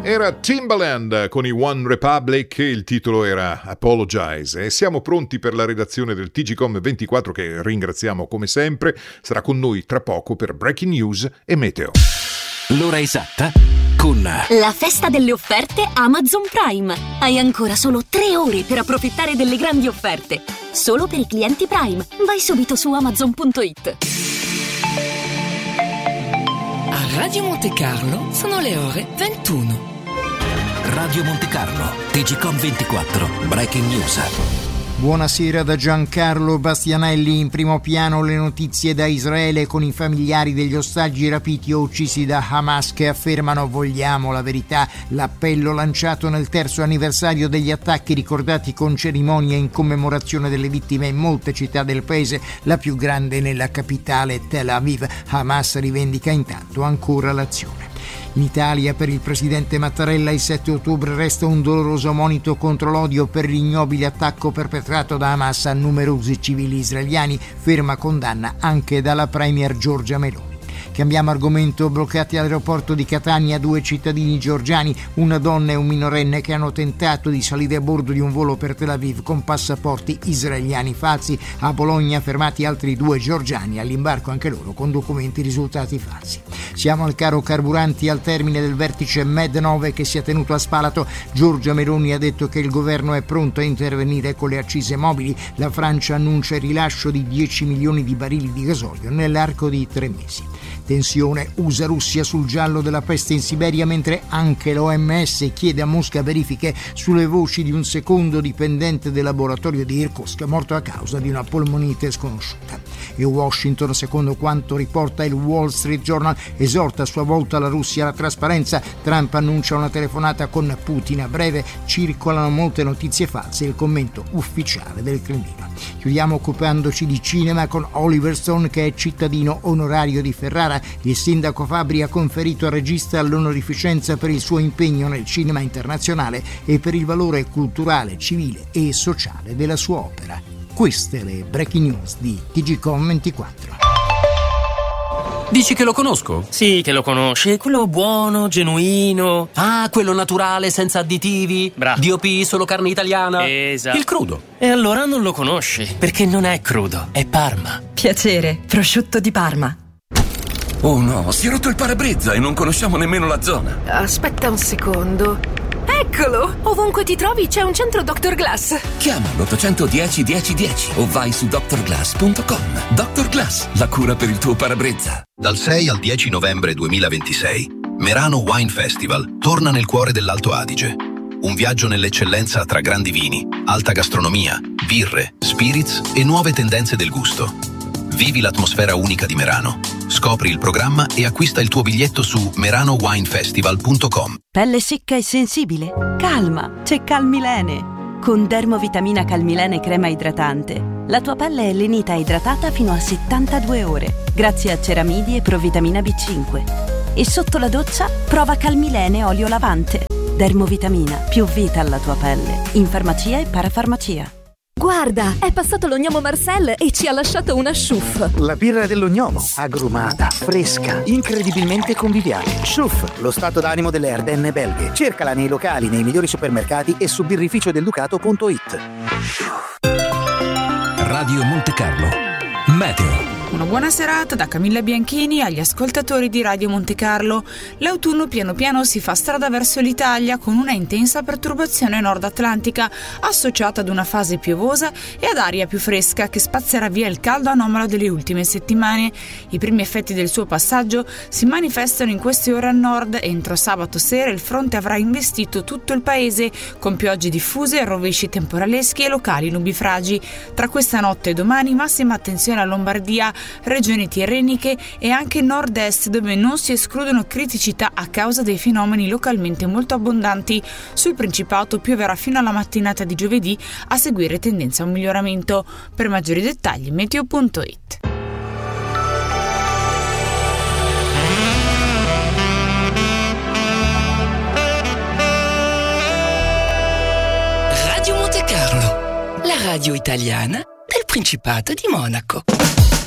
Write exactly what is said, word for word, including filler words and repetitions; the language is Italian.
Era Timbaland con i One Republic, il titolo era Apologize, e siamo pronti per la redazione del T G Com ventiquattro, che ringraziamo come sempre. Sarà con noi tra poco per Breaking News e Meteo. L'ora esatta con la festa delle offerte Amazon Prime. Hai ancora solo tre ore per approfittare delle grandi offerte. Solo per i clienti Prime. Vai subito su amazon punto it. A Radio Monte Carlo sono le ore ventuno. Radio Monte Carlo, T G Com ventiquattro, Breaking News. Buonasera da Giancarlo Bastianelli. In primo piano le notizie da Israele, con i familiari degli ostaggi rapiti o uccisi da Hamas che affermano vogliamo la verità. L'appello lanciato nel terzo anniversario degli attacchi, ricordati con cerimonie in commemorazione delle vittime in molte città del paese, la più grande nella capitale Tel Aviv. Hamas rivendica intanto ancora l'azione. In Italia, per il presidente Mattarella, il sette ottobre resta un doloroso monito contro l'odio per l'ignobile attacco perpetrato da Hamas a numerosi civili israeliani, ferma condanna anche dalla premier Giorgia Meloni. Cambiamo argomento. Bloccati all'aeroporto di Catania due cittadini georgiani, una donna e un minorenne, che hanno tentato di salire a bordo di un volo per Tel Aviv con passaporti israeliani falsi. A Bologna fermati altri due georgiani, all'imbarco anche loro con documenti risultati falsi. Siamo al caro carburanti. Al termine del vertice Med nove che si è tenuto a Spalato, Giorgia Meloni ha detto che il governo è pronto a intervenire con le accise mobili. La Francia annuncia il rilascio di dieci milioni di barili di gasolio nell'arco di tre mesi. Tensione U S A-Russia sul giallo della peste in Siberia, mentre anche l'O M S chiede a Mosca verifiche sulle voci di un secondo dipendente del laboratorio di Irkutsk morto a causa di una polmonite sconosciuta. E Washington, secondo quanto riporta il Wall Street Journal, esorta a sua volta la Russia alla trasparenza. Trump annuncia una telefonata con Putin a breve. Circolano molte notizie false, il commento ufficiale del Cremlino. Chiudiamo occupandoci di cinema con Oliver Stone, che è cittadino onorario di Ferrara. Il sindaco Fabbri ha conferito al regista l'onorificenza per il suo impegno nel cinema internazionale e per il valore culturale, civile e sociale della sua opera. Queste le breaking news di T G Com ventiquattro. Dici che lo conosco? Sì, che lo conosci, quello buono, genuino. Ah, quello naturale, senza additivi. Bravo. D O P, solo carne italiana. Esatto. Il crudo. E allora non lo conosci, perché non è crudo, è Parma. Piacere, prosciutto di Parma. Oh no, si è rotto il parabrezza e non conosciamo nemmeno la zona. Aspetta un secondo. Eccolo! Ovunque ti trovi c'è un centro doctor Glass. Chiama l'ottocento dieci dieci dieci o vai su doctor glass punto com. doctor Glass, la cura per il tuo parabrezza. Dal sei al dieci novembre duemilaventisei, Merano Wine Festival torna nel cuore dell'Alto Adige. Un viaggio nell'eccellenza tra grandi vini, alta gastronomia, birre, spirits e nuove tendenze del gusto. Vivi l'atmosfera unica di Merano. Scopri il programma e acquista il tuo biglietto su merano wine festival punto com. Pelle secca e sensibile? Calma, c'è Calmilene. Con Dermovitamina Calmilene crema idratante, la tua pelle è lenita e idratata fino a settantadue ore, grazie a ceramidi e provitamina B cinque. E sotto la doccia, prova Calmilene olio lavante. Dermovitamina, più vita alla tua pelle. In farmacia e parafarmacia. Guarda, è passato lo gnomo Marcel e ci ha lasciato una Schuff. La birra dello gnomo, agrumata, fresca, incredibilmente conviviale. Schuff, lo stato d'animo delle Ardenne belghe. Cercala nei locali, nei migliori supermercati e su birrificio del ducato punto it. Radio Monte Carlo, Meteo. Una buona serata da Camilla Bianchini agli ascoltatori di Radio Monte Carlo. L'autunno piano piano si fa strada verso l'Italia con una intensa perturbazione nord atlantica associata ad una fase piovosa e ad aria più fresca che spazzerà via il caldo anomalo delle ultime settimane. I primi effetti del suo passaggio si manifestano in queste ore a nord. Entro sabato sera il fronte avrà investito tutto il paese con piogge diffuse, rovesci temporaleschi e locali nubifragi. Tra questa notte e domani massima attenzione a Lombardia, regioni tirreniche e anche nord-est, dove non si escludono criticità a causa dei fenomeni localmente molto abbondanti. Sul Principato pioverà fino alla mattinata di giovedì, a seguire tendenza a un miglioramento. Per maggiori dettagli meteo punto it. Radio Monte Carlo, la radio italiana del Principato di Monaco.